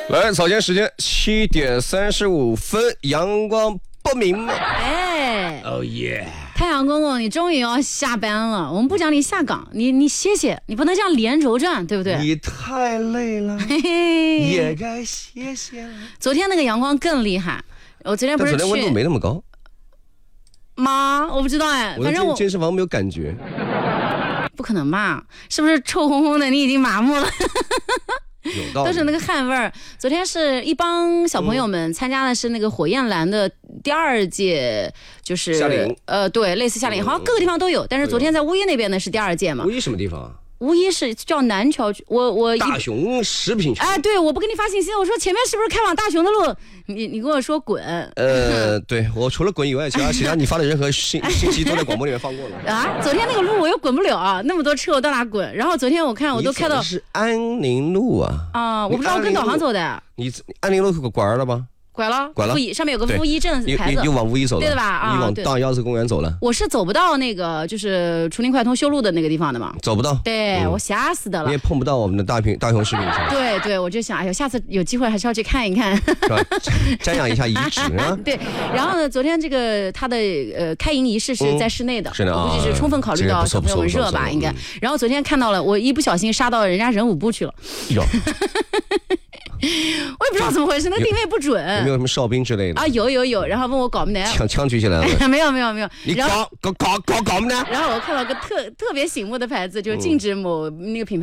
来，早间时间7点35分，阳光不明媚。 哎， 哦耶！ 太阳公公，你终于要下班了，我们不讲你下岗，你歇歇，你不能这样连轴转，对不对？ 你太累了， 嘿嘿， 也该歇歇了。 昨天那个阳光更厉害，我昨天不是去， 但昨天温度没那么高吗？我不知道哎，反正我健身房没有感觉。 不可能吧？是不是臭烘烘的？你已经麻木了。 有道理， 都是那个汗味儿。昨天是一帮小朋友们参加的是那个火焰蓝的第2届，就是夏令营对，类似夏令营，好像各个地方都有。但是昨天在乌衣那边呢是第2届嘛。 乌衣什么地方啊？ 无疑是叫南桥区，我大熊食品区。 哎，对，我不跟你发信息，我说前面是不是开往大熊的路？你跟我说滚。 对，我除了滚以外，其他你发的任何信息都在广播里面放过了。 啊，昨天那个路我又滚不了啊，那么多车我到哪滚？然后昨天我看我都开到是安宁路啊。 啊，我不知道，我跟导航走的。 你安宁路拐了吗？拐了， 上面有个负一镇牌子， 你往乌衣走了， 对吧？啊， 你往大鹞子公园走了。 我是走不到那个就是崇宁快通修路的那个地方的嘛， 走不到。 对，我吓死的了。 你也碰不到我们的大熊食品城。 对，我就想，哎呦，下次有机会还是要去看一看， 是吧？瞻仰一下遗址啊。 对，然后呢，昨天这个他的开营仪式是在室内的， 是的， 估计是充分考虑到小朋友们热吧，应该。然后昨天看到了，我一不小心杀到人家人武部去了。有。我也不知道怎么回事，那定位不准。 有没有什么哨兵之类的？ 啊，有，然后问我搞不呢？ 枪举起来了？ 没有。 你搞不呢？ 然后我看到个特别醒目的牌子，就是禁止某那个品牌。